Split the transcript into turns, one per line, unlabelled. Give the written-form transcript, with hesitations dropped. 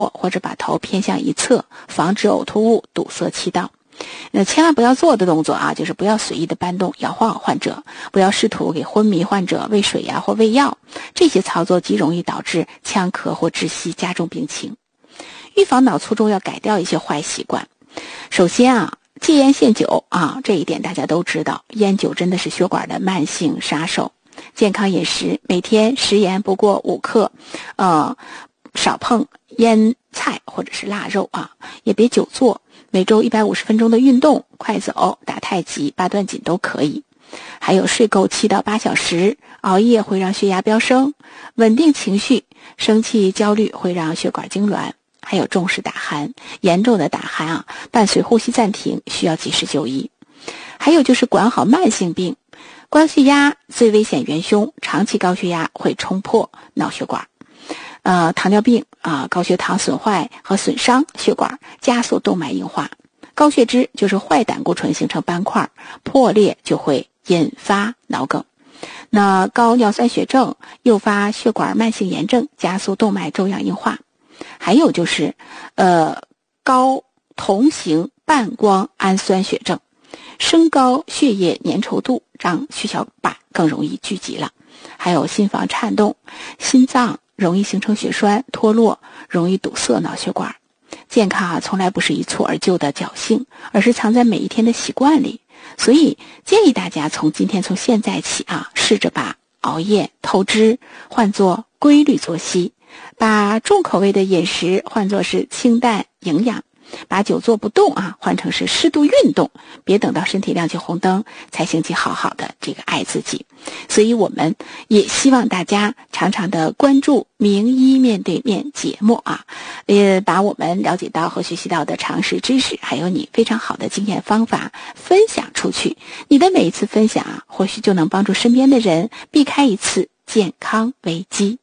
或者把头偏向一侧，防止呕吐物堵塞气道。那千万不要做的动作啊，就是不要随意的搬动摇晃患者，不要试图给昏迷患者喂水或喂药，这些操作极容易导致呛咳或窒息，加重病情。预防脑卒中要改掉一些坏习惯。首先戒烟限酒这一点大家都知道，烟酒真的是血管的慢性杀手。健康饮食，每天食盐不过5克，少碰腌菜或者是腊肉也别久坐。每周150分钟的运动，快走、打太极、8段锦都可以。还有睡够7到8小时，熬夜会让血压飙升，稳定情绪，生气焦虑会让血管痉挛。还有重视打鼾，严重的打鼾伴随呼吸暂停，需要及时就医。还有就是管好慢性病，高血压最危险元凶，长期高血压会冲破脑血管。糖尿病高血糖损坏和损伤血管，加速动脉硬化。高血脂就是坏胆固醇形成斑块，破裂就会引发脑梗。那高尿酸血症诱发血管慢性炎症，加速动脉粥样硬化。还有就是高同型半胱氨酸血症，升高血液粘稠度，让血小板更容易聚集了。还有心房颤动，心脏容易形成血栓脱落，容易堵塞脑血管。健康从来不是一蹴而就的侥幸，而是藏在每一天的习惯里。所以建议大家从现在起试着把熬夜透支换作规律作息，把重口味的饮食换作是清淡营养，把久坐不动换成是适度运动，别等到身体亮起红灯才兴起好好的这个爱自己。所以我们也希望大家常常的关注名医面对面节目把我们了解到和学习到的常识知识，还有你非常好的经验方法分享出去。你的每一次分享或许就能帮助身边的人避开一次健康危机。